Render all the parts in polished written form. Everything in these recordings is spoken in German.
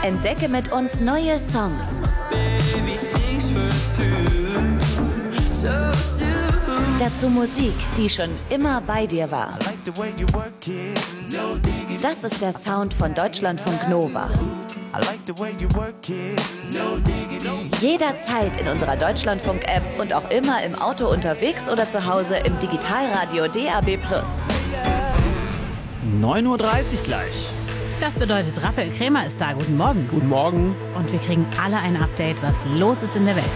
Entdecke mit uns neue Songs. Dazu Musik, die schon immer bei dir war. Das ist der Sound von Deutschlandfunk Nova. Jederzeit in unserer Deutschlandfunk-App und auch immer im Auto unterwegs oder zu Hause im Digitalradio DAB+. 9:30 Uhr gleich. Das bedeutet, Raphael Krämer ist da. Guten Morgen. Guten Morgen. Und wir kriegen alle ein Update, was los ist in der Welt.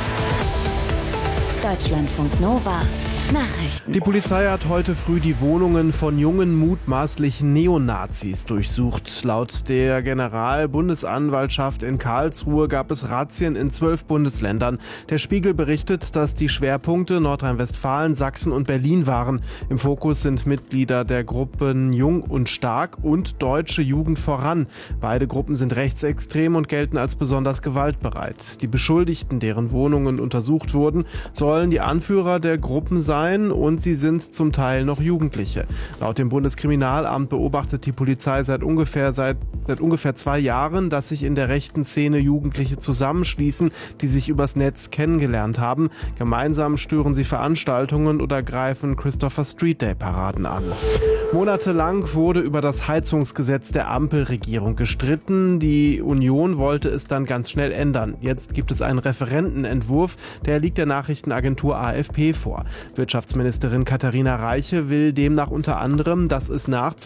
Deutschlandfunk Nova. Nachrichten. Die Polizei hat heute früh die Wohnungen von jungen mutmaßlichen Neonazis durchsucht. Laut der Generalbundesanwaltschaft in Karlsruhe gab es Razzien in 12 Bundesländern. Der Spiegel berichtet, dass die Schwerpunkte Nordrhein-Westfalen, Sachsen und Berlin waren. Im Fokus sind Mitglieder der Gruppen Jung und Stark und Deutsche Jugend voran. Beide Gruppen sind rechtsextrem und gelten als besonders gewaltbereit. Die Beschuldigten, deren Wohnungen untersucht wurden, sollen die Anführer der Gruppen sein und sie sind zum Teil noch Jugendliche. Laut dem Bundeskriminalamt beobachtet die Polizei seit ungefähr 2 Jahren, dass sich in der rechten Szene Jugendliche zusammenschließen, die sich übers Netz kennengelernt haben. Gemeinsam stören sie Veranstaltungen oder greifen Christopher Street Day Paraden an. Monatelang wurde über das Heizungsgesetz der Ampelregierung gestritten. Die Union wollte es dann ganz schnell ändern. Jetzt gibt es einen Referentenentwurf, der liegt der Nachrichtenagentur AFP vor. Wirtschaftsministerin Katharina Reiche will demnach unter anderem, dass es nach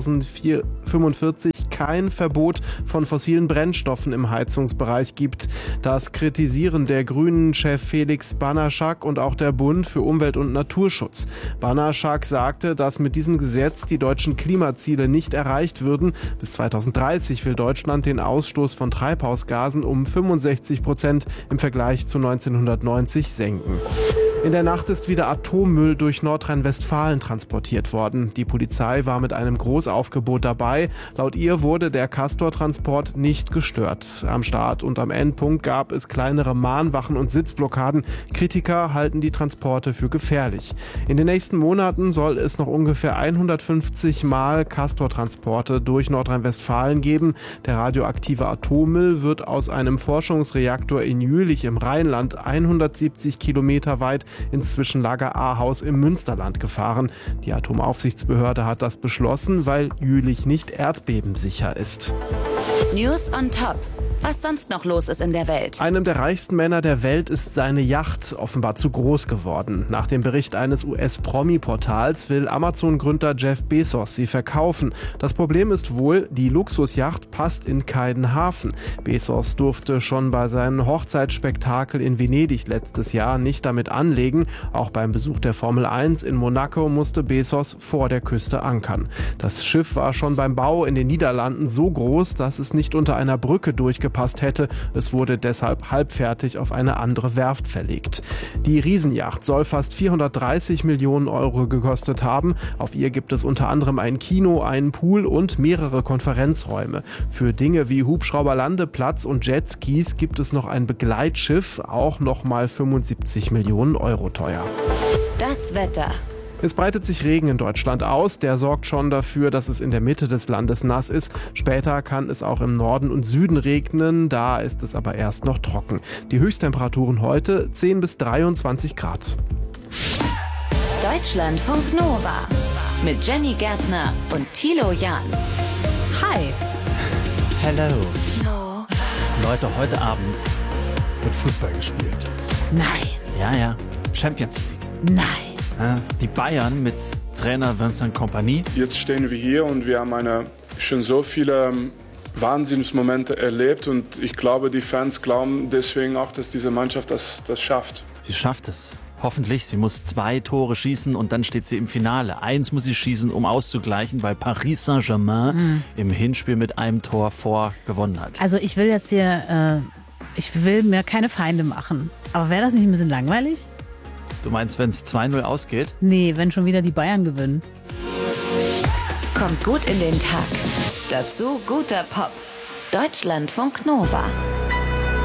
2045 kein Verbot von fossilen Brennstoffen im Heizungsbereich gibt. Das kritisieren der Grünen-Chef Felix Banaschak und auch der Bund für Umwelt und Naturschutz. Banaschak sagte, dass mit diesem Gesetz die deutschen Klimaziele nicht erreicht würden. Bis 2030 will Deutschland den Ausstoß von Treibhausgasen um 65% im Vergleich zu 1990 senken. In der Nacht ist wieder Atommüll durch Nordrhein-Westfalen transportiert worden. Die Polizei war mit einem Großaufgebot dabei. Laut ihr wurde der Castor-Transport nicht gestört. Am Start und am Endpunkt gab es kleinere Mahnwachen und Sitzblockaden. Kritiker halten die Transporte für gefährlich. In den nächsten Monaten soll es noch ungefähr 150 Mal Castor-Transporte durch Nordrhein-Westfalen geben. Der radioaktive Atommüll wird aus einem Forschungsreaktor in Jülich im Rheinland 170 Kilometer weit ins Zwischenlager Ahaus im Münsterland gefahren. Die Atomaufsichtsbehörde hat das beschlossen, weil Jülich nicht erdbebensicher ist. News on Top. Was sonst noch los ist in der Welt. Einem der reichsten Männer der Welt ist seine Yacht offenbar zu groß geworden. Nach dem Bericht eines US-Promi-Portals will Amazon-Gründer Jeff Bezos sie verkaufen. Das Problem ist wohl, die Luxusjacht passt in keinen Hafen. Bezos durfte schon bei seinem Hochzeitsspektakel in Venedig letztes Jahr nicht damit anlegen. Auch beim Besuch der Formel 1 in Monaco musste Bezos vor der Küste ankern. Das Schiff war schon beim Bau in den Niederlanden so groß, dass es nicht unter einer Brücke durchgepasst hätte. Es wurde deshalb halbfertig auf eine andere Werft verlegt. Die Riesenjacht soll fast 430 Millionen Euro gekostet haben. Auf ihr gibt es unter anderem ein Kino, einen Pool und mehrere Konferenzräume. Für Dinge wie Hubschrauberlandeplatz und Jetskis gibt es noch ein Begleitschiff, auch nochmal 75 Millionen Euro teuer. Das Wetter. Es breitet sich Regen in Deutschland aus. Der sorgt schon dafür, dass es in der Mitte des Landes nass ist. Später kann es auch im Norden und Süden regnen. Da ist es aber erst noch trocken. Die Höchsttemperaturen heute 10 bis 23 Grad. Deutschlandfunk Nova. Mit Jenny Gärtner und Thilo Jahn. Hi. Hello. Nova. Leute, heute Abend wird Fußball gespielt. Nein. Ja. Champions League. Nein. Ja, die Bayern mit Trainer Vincent Kompany. Jetzt stehen wir hier und wir haben schon so viele Wahnsinnsmomente erlebt und ich glaube, die Fans glauben deswegen auch, dass diese Mannschaft das schafft. Sie schafft es. Hoffentlich. Sie muss 2 Tore schießen und dann steht sie im Finale. 1 muss sie schießen, um auszugleichen, weil Paris Saint-Germain im Hinspiel mit einem Tor gewonnen hat. Also ich will jetzt hier, ich will mir keine Feinde machen. Aber wäre das nicht ein bisschen langweilig? Du meinst, wenn es 2-0 ausgeht? Nee, wenn schon wieder die Bayern gewinnen. Kommt gut in den Tag. Dazu guter Pop. Deutschlandfunk Nova.